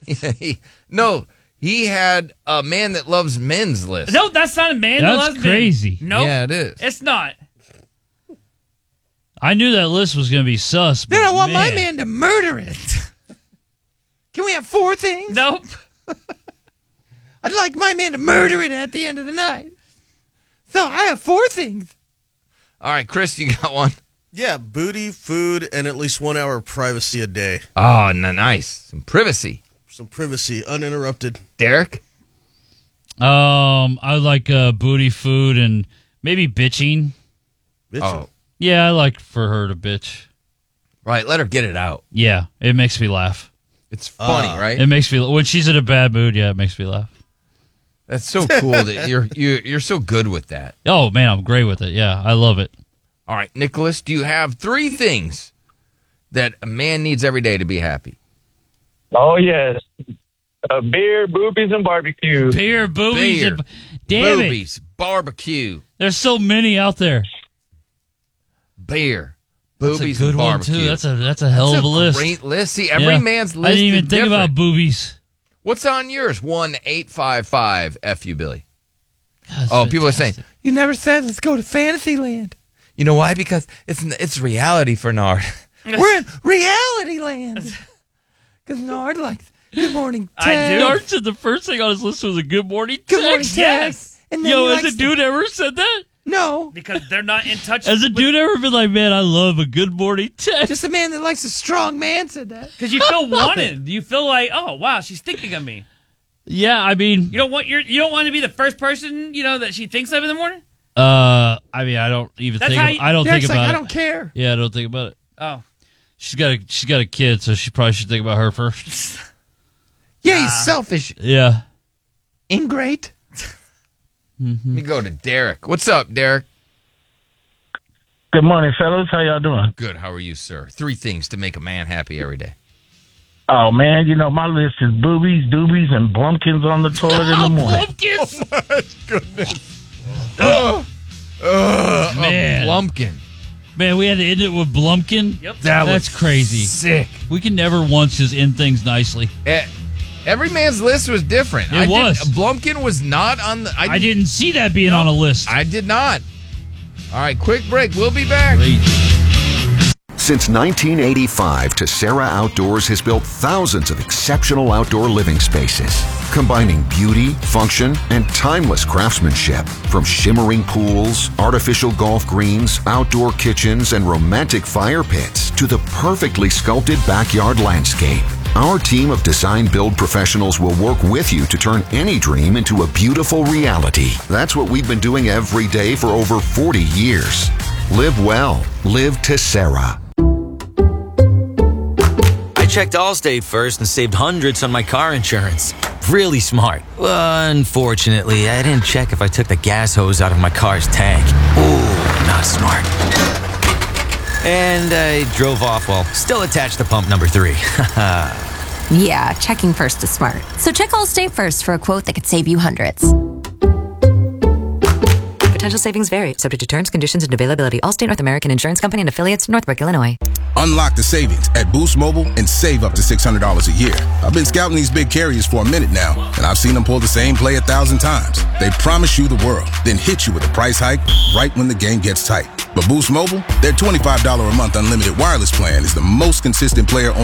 No, he had a man that loves men's list. No, that's not a man that loves men. That's crazy. No, Yeah, it is. It's not. I knew that list was going to be sus. But Then I want my man to murder it. Can we have 4 things? Nope. I'd like my man to murder it at the end of the night. So I have 4 things. All right, Chris, you got one? Yeah, booty, food, and at least 1 hour of privacy a day. Oh, nice. Some privacy. Some privacy, uninterrupted. Derek? I like booty, food, and maybe bitching. Bitchin'. Oh, Yeah, I like for her to bitch. right. Let her get it out. Yeah, it makes me laugh. It's funny, right? It makes me when she's in a bad mood. Yeah, it makes me laugh. That's so cool that you're so good with that. Oh man, I'm great with it. Yeah, I love it. All right, Nicholas, do you have 3 things that a man needs every day to be happy? Oh, yes. Beer, boobies, and barbecue. Beer, boobies, Beer, and damn Boobies, barbecue, it. There's so many out there. beer, That's boobies, a good and one barbecue. too. That's a hell of a list. Great list. See, every Yeah. man's list I didn't even is think different. about boobies. What's on yours? 1-855-FU Billy. God, Oh, people are saying, fantastic. you never said let's go to Fantasyland. You know why? Because it's reality for Nard. We're in reality land. Because Nard likes Good Morning Text. I do. Dart said the first thing on his list was a good morning Good Morning text. Text. And then Yo, he has likes a dude ever said that? No. Because they're not in touch. Has a dude ever been like, man, I love a good morning text? Just a man that likes a strong man said that. Because you feel wanted. You feel like, oh wow, she's thinking of me. Yeah, I mean, You don't want to be the first person that she thinks of in the morning. I mean, I don't even That's think. how you- I don't think Derek's about like, it. I don't care. Yeah, I don't think about it. Oh, She's got a kid, so she probably should think about her first. Yeah, he's selfish. Yeah. Ingrate. Let me go to Derek. What's up, Derek? Good morning, fellas. How y'all doing? Good. How are you, sir? 3 things to make a man happy every day. Oh, man, my list is boobies, doobies, and blumpkins on the toilet in the morning. Man. Blumpkin. Man, we had to end it with Blumpkin? Yep. That's crazy. Sick. We can never once just end things nicely. Every man's list was different. It was. Blumpkin was not on the... I didn't see that being on a list. I did not. All right, quick break. We'll be back. Great. Since 1985, Tessera Outdoors has built thousands of exceptional outdoor living spaces, combining beauty, function, and timeless craftsmanship. From shimmering pools, artificial golf greens, outdoor kitchens, and romantic fire pits to the perfectly sculpted backyard landscape. Our team of design-build professionals will work with you to turn any dream into a beautiful reality. That's what we've been doing every day for over 40 years. Live well. Live Tessera. I checked Allstate first and saved hundreds on my car insurance. Really smart. Unfortunately, I didn't check if I took the gas hose out of my car's tank. Ooh, not smart. And I drove off while still attached to pump number 3. Yeah, checking first is smart. So check Allstate first for a quote that could save you hundreds. Potential savings vary, subject to terms, conditions, and availability. Allstate North American Insurance Company and affiliates, Northbrook, Illinois. Unlock the savings at Boost Mobile and save up to $600 a year. I've been scouting these big carriers for a minute now, and I've seen them pull the same play 1,000 times. They promise you the world, then hit you with a price hike right when the game gets tight. But Boost Mobile, their $25 a month unlimited wireless plan is the most consistent player on